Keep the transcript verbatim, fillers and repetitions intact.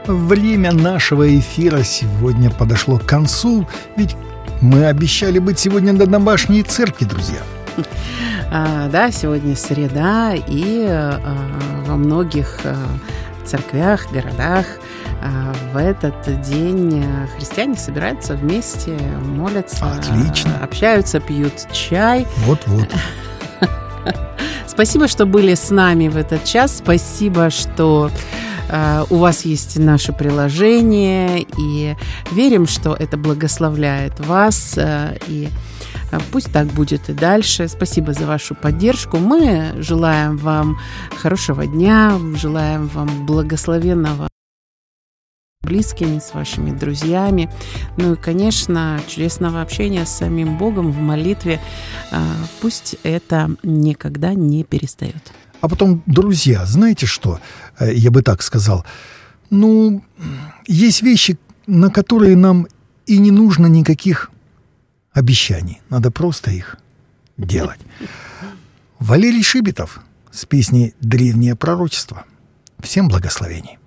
Время нашего эфира сегодня подошло к концу, ведь мы обещали быть сегодня на домашней церкви, друзья. А, да, сегодня среда, и а, во многих а, церквях, городах а, в этот день христиане собираются вместе, молятся, Отлично. общаются, пьют чай. Вот-вот. Спасибо, что были с нами в этот час. Спасибо, что э, у вас есть наше приложение. И верим, что это благословляет вас. Э, и э, пусть так будет и дальше. Спасибо за вашу поддержку. Мы желаем вам хорошего дня. Желаем вам благословенного близкими, с вашими друзьями. Ну и, конечно, чудесного общения с самим Богом в молитве. Пусть это никогда не перестает. А потом, друзья, знаете что? Я бы так сказал. Ну, есть вещи, на которые нам и не нужно никаких обещаний. Надо просто их делать. Валерий Шибетов с песней «Древнее пророчество». Всем благословений.